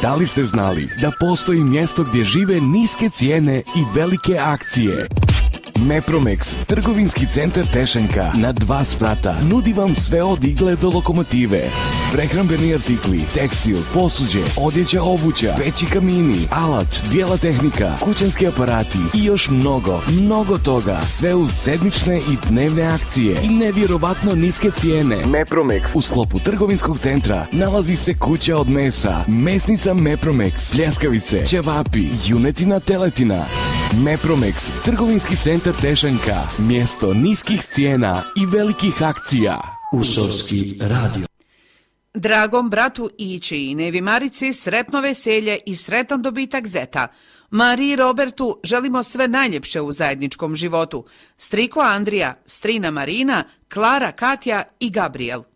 Da li ste znali da postoji mjesto gdje žive niske cijene i velike akcije? Mepromex, trgovinski centar Tešanka na 2 sprata, nudi vam sve od igle do lokomotive. Prehrambeni artikli, tekstil, posuđe, odjeća, obuća, peći kamini, alat, bijela tehnika, kućanski aparati i još mnogo toga. Sve uz sedmične i dnevne akcije i nevjerovatno niske cijene. Mepromex. U sklopu trgovinskog centra nalazi se kuća od mesa, mesnica Mepromex, ljeskavice, ćevapi, junetina, teletina. Mepromex, trgovinski centar Tešanka, mjesto niskih cijena i velikih akcija. Usorski radio. Dragom bratu Ići i Nevi Marici sretno veselje i sretan dobitak zeta. Mariji i Robertu želimo sve najljepše u zajedničkom životu. Striko Andrija, strina Marina, Klara, Katja i Gabriel.